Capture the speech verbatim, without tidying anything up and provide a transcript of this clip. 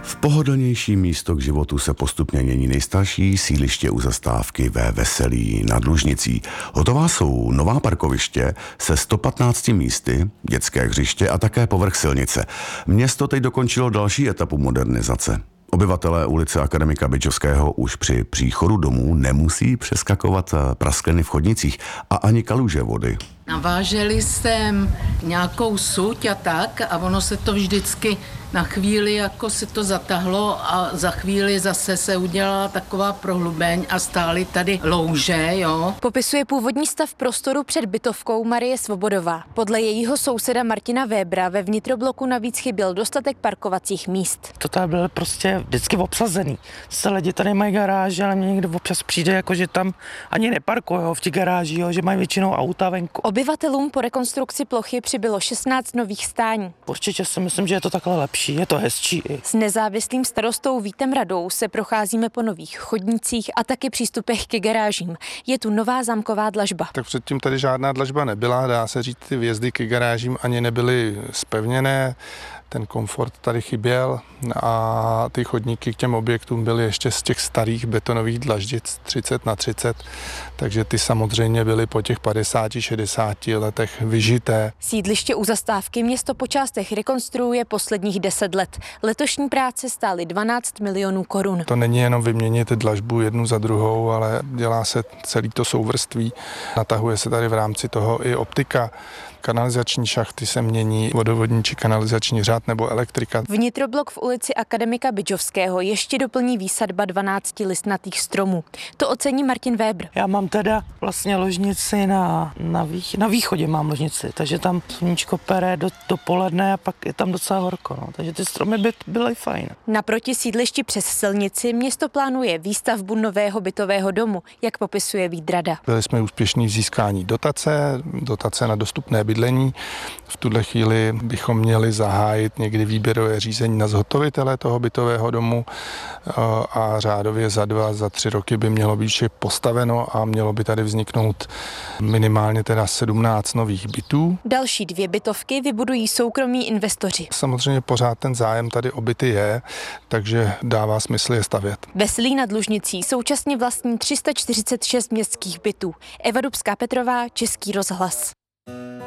V pohodlnější místo k životu se postupně mění nejstarší sídliště u zastávky ve Veselí nad Lužnicí. Hotová jsou nová parkoviště se sto patnácti místy, dětské hřiště a také povrch silnice. Město teď dokončilo další etapu modernizace. Obyvatelé ulice Akademika Bydžovského už při příchodu domů nemusí přeskakovat praskliny v chodnicích a ani kaluže vody. Naváželi jsem nějakou suť a tak a ono se to vždycky na chvíli jako se to zatahlo a za chvíli zase se udělala taková prohlubeň a stály tady louže, jo. Popisuje původní stav prostoru před bytovkou Marie Svobodová. Podle jejího souseda Martina Webera ve vnitrobloku navíc chyběl dostatek parkovacích míst. To tady bylo prostě vždycky obsazený. Se lidi tady mají garáže, ale mě někdo občas přijde, jako že tam ani neparkujou v těch garážích, jo, že mají většinou auta venku. Obyvatelům po rekonstrukci plochy přibylo šestnáct nových stání. Určitě si myslím, že je to takhle lepší, je to hezčí. S nezávislým starostou Vítem Radou se procházíme po nových chodnících a taky přístupech ke garážím. Je tu nová zámková dlažba. Tak předtím tady žádná dlažba nebyla, dá se říct, ty vjezdy ke garážím ani nebyly zpevněné. Ten komfort tady chyběl a ty chodníky k těm objektům byly ještě z těch starých betonových dlaždic třicet na třicet, takže ty samozřejmě byly po těch padesáti šedesáti letech vyžité. Sídliště u zastávky město po částech rekonstruuje posledních deset let. Letošní práce stály dvanáct milionů korun. To není jenom vyměnit dlažbu jednu za druhou, ale dělá se celý to souvrství. Natahuje se tady v rámci toho i optika. Kanalizační šachty se mění, vodovodní či kanalizační řád nebo elektrika. Vnitroblok v ulici Akademika Bydžovského ještě doplní výsadba dvanácti listnatých stromů. To ocení Martin Weber. Já mám teda vlastně ložnici na, na, vých, na východě mám ložnici, takže tam sluníčko pere do, dopoledne a pak je tam docela horko, no, takže ty stromy by byly fajn. Naproti sídlišti přes silnici město plánuje výstavbu nového bytového domu, jak popisuje Vít Rada. Byli jsme úspěšní v získání dotace, dotace na dostupné bydlení. V tuhle chvíli bychom měli zahájit někdy výběrové řízení na zhotovitele toho bytového domu a řádově za dva, za tři roky by mělo být vše postaveno a mělo by tady vzniknout minimálně teda sedmnáct nových bytů. Další dvě bytovky vybudují soukromí investoři. Samozřejmě pořád ten zájem tady o byty je, takže dává smysl je stavět. Veselí nad Lužnicí současně vlastní tři sta čtyřicet šest městských bytů. Eva Dubská Petrová, Český rozhlas.